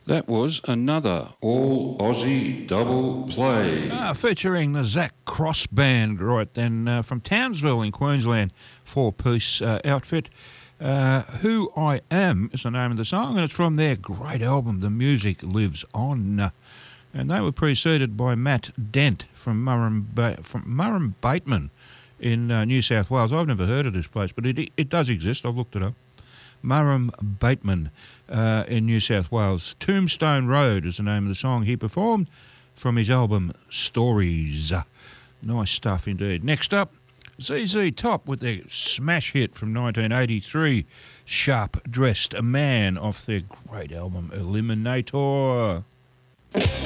That was another all Aussie double play. Featuring the Zach Cross Band, right then, from Townsville in Queensland, four-piece outfit. Who I Am is the name of the song, and it's from their great album, The Music Lives On. And they were preceded by Matt Dent from Murrum Bateman in New South Wales. I've never heard of this place, but it does exist. I've looked it up. Murrum Bateman in New South Wales. Tombstone Road is the name of the song he performed from his album Stories. Nice stuff indeed. Next up, ZZ Top with their smash hit from 1983, Sharp Dressed Man, off their great album Eliminator.